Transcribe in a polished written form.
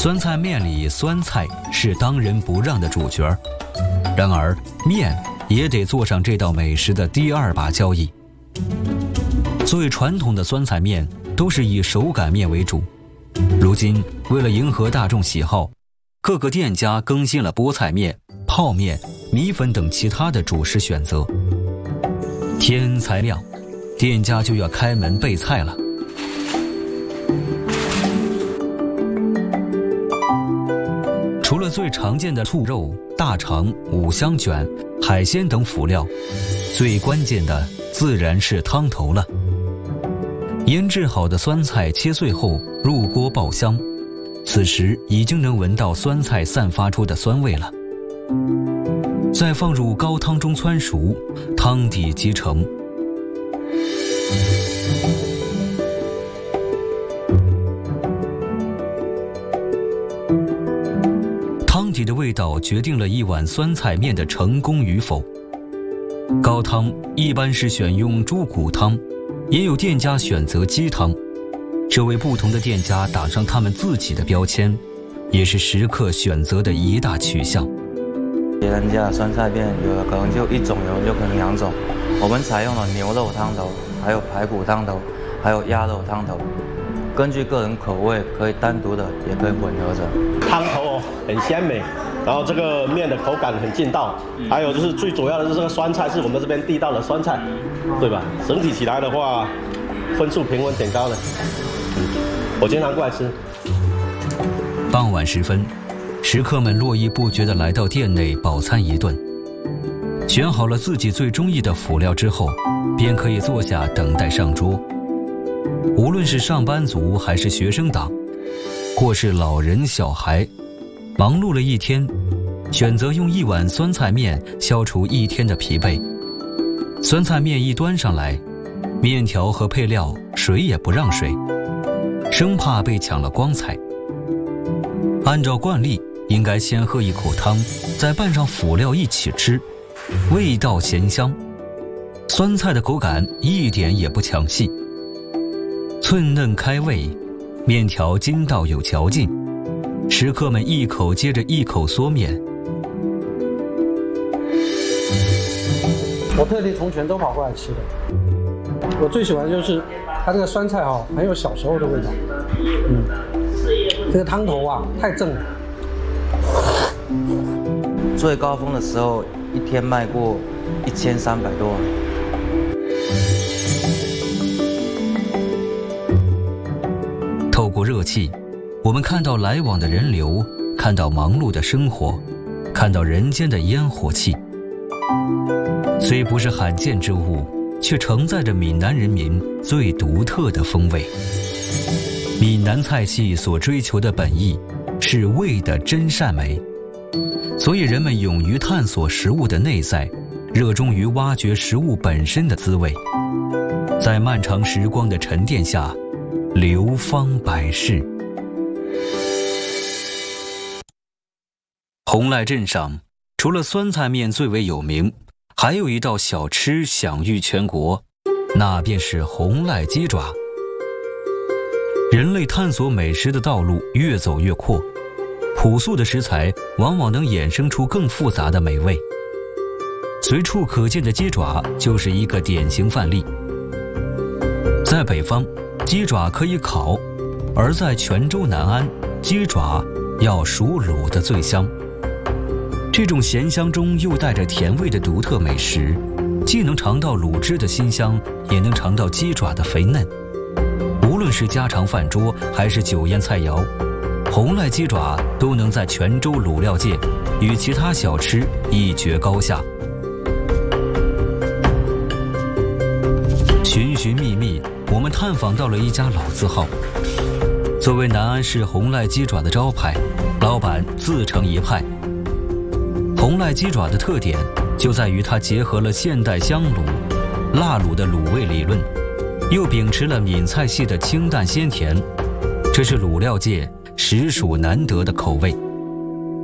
酸菜面里酸菜是当仁不让的主角，然而面也得做上这道美食的第二把交椅。最传统的酸菜面都是以手擀面为主，如今为了迎合大众喜好，各个店家更新了菠菜面、泡面、米粉等其他的主食选择。天才亮，店家就要开门备菜了。除了最常见的醋肉、大肠、五香卷、海鲜等辅料，最关键的自然是汤头了。腌制好的酸菜切碎后入锅爆香，此时已经能闻到酸菜散发出的酸味了。再放入高汤中汆熟，汤底即成。汤底的味道决定了一碗酸菜面的成功与否。高汤一般是选用猪骨汤，也有店家选择鸡汤，这为不同的店家打上他们自己的标签，也是食客选择的一大取向。 别人家的酸菜面有的可能就一种，有的就可能两种。我们采用了牛肉汤头，还有排骨汤头，还有鸭肉汤头，根据个人口味可以单独的，也可以混合着。 汤头很鲜美，然后这个面的口感很劲道，还有就是最主要的是这个酸菜是我们这边地道的酸菜，对吧？整体起来的话，分数评分挺高的。我经常过来吃。 傍晚时分，食客们络绎不绝地来到店内饱餐一顿。选好了自己最中意的辅料之后，便可以坐下等待上桌。无论是上班族还是学生党，或是老人小孩，忙碌了一天，选择用一碗酸菜面消除一天的疲惫。酸菜面一端上来，面条和配料谁也不让谁，生怕被抢了光彩。按照惯例，应该先喝一口汤，再拌上辅料一起吃，味道咸香。酸菜的口感一点也不抢戏，脆嫩开胃，面条筋道有嚼劲，食客们一口接着一口嗦面。 我特地从泉州跑过来吃的，我最喜欢的就是它这个酸菜很有小时候的味道。这个汤头太正了。 最高峰的时候，一天卖过1300多。 透过热气，我们看到来往的人流，看到忙碌的生活，看到人间的烟火气。虽不是罕见之物，却承载着闽南人民最独特的风味。闽南菜系所追求的本意是味的真善美，所以人们勇于探索食物的内在，热衷于挖掘食物本身的滋味，在漫长时光的沉淀下，流芳百世。红赖镇上，除了酸菜面最为有名，还有一道小吃享誉全国，那便是红赖鸡爪。人类探索美食的道路越走越阔，朴素的食材往往能衍生出更复杂的美味。随处可见的鸡爪就是一个典型范例。在北方，鸡爪可以烤，而在泉州南安，鸡爪要熟卤的最香。这种咸香中又带着甜味的独特美食，既能尝到卤汁的辛香，也能尝到鸡爪的肥嫩。无论是家常饭桌还是酒宴菜肴，红赖鸡爪都能在泉州卤料界与其他小吃一决高下。寻寻觅觅，我们探访到了一家老字号。作为南安市红赖鸡爪的招牌，老板自成一派。红赖鸡爪的特点就在于它结合了现代香卤、辣卤的卤味理论，又秉持了闽菜系的清淡鲜甜，这是卤料界实属难得的口味。